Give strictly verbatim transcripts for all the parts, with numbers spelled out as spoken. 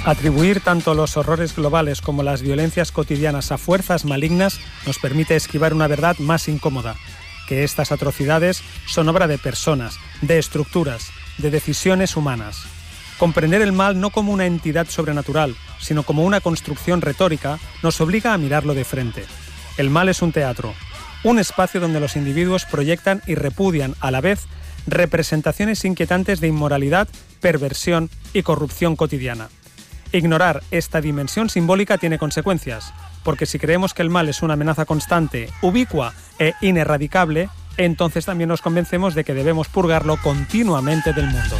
Atribuir tanto los horrores globales como las violencias cotidianas a fuerzas malignas nos permite esquivar una verdad más incómoda, que estas atrocidades son obra de personas, de estructuras, de decisiones humanas. Comprender el mal no como una entidad sobrenatural, sino como una construcción retórica, nos obliga a mirarlo de frente. El mal es un teatro, un espacio donde los individuos proyectan y repudian a la vez representaciones inquietantes de inmoralidad, perversión y corrupción cotidiana. Ignorar esta dimensión simbólica tiene consecuencias, porque si creemos que el mal es una amenaza constante, ubicua e ineradicable, entonces también nos convencemos de que debemos purgarlo continuamente del mundo.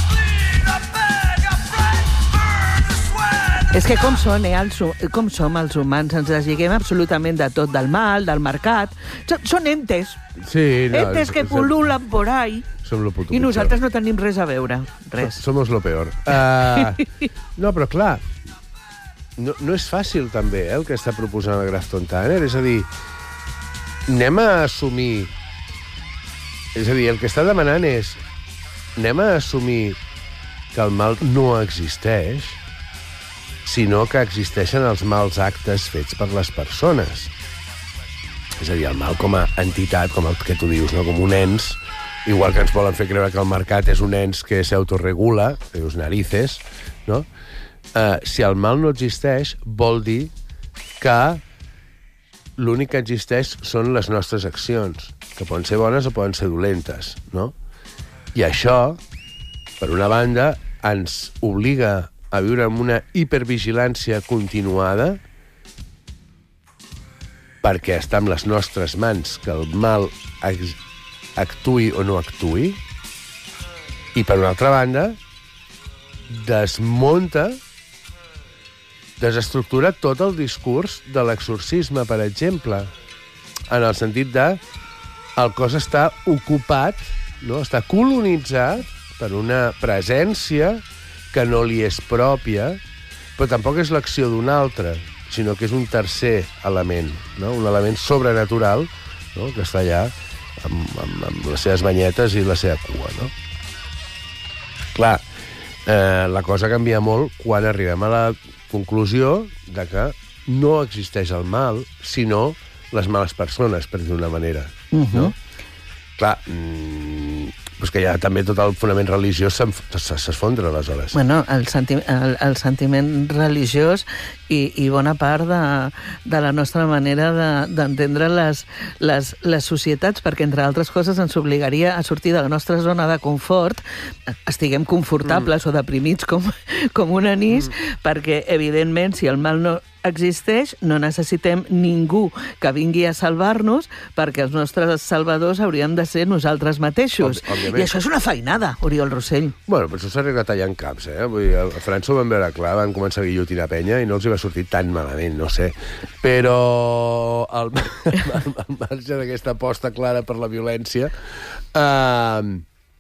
És que com, són, eh, els, com som els humans, ens deslliguem absolutament de tot, del mal, del mercat. Són, són entes. Sí, no, entes que pululen por ahí. Som lo puto I nosaltres pitjor. no tenim res a veure. Res. Somos lo peor. Uh, no, però clar, no, no és fàcil també eh, el que està proposant el Grafton Tanner. És a dir, anem a assumir... És a dir, el que està demanant és anem a assumir que el mal no existeix, sinó que existeixen els mals actes fets per les persones. És a dir, el mal com a entitat, com el que tu dius, no? Com un ens, igual que ens volen fer creure que el mercat és un ens que s'autoregula, que dius narices, no? Uh, si el mal no existeix, vol dir que l'únic que existeix són les nostres accions, que poden ser bones o poden ser dolentes, no? I això, per una banda, ens obliga a viure amb una hipervigilància continuada perquè està en les nostres mans que el mal actuï o no actuï, i per una altra banda desmunta, desestructura tot el discurs de l'exorcisme, per exemple, en el sentit de el cos està ocupat, no? Està colonitzat per una presència que no li és pròpia, però tampoc és l'acció d'un altre, sinó que és un tercer element, no? Un element sobrenatural, no? Que està allà amb, amb, amb les seves banyetes i la seva cua, no? Clar, eh, la cosa canvia molt quan arribem a la conclusió de que no existeix el mal, sinó les males persones, per dir d'una manera, uh-huh. no? Clar, mmm, però és que ja també tot el fonament religiós s'esfondra, aleshores. Bueno, el, senti el, el sentiment religiós i, i bona part de, de la nostra manera d'entendre de, les, les, les societats, perquè, entre altres coses, ens obligaria a sortir de la nostra zona de confort, estiguem confortables mm. o deprimits com, com un anís, mm. perquè, evidentment, si el mal no existeix, no necessitem ningú que vingui a salvar-nos, perquè els nostres salvadors hauríem de ser nosaltres mateixos. Òbviament. I això és una feinada, Oriol Rossell. Bueno, però això s'arregla tallant caps, eh? Vull dir, a França ho van veure clar, van començar a guillotinar penya i no els hi va sortir tan malament, no sé. Però al, al, al marge d'aquesta aposta clara per la violència, eh,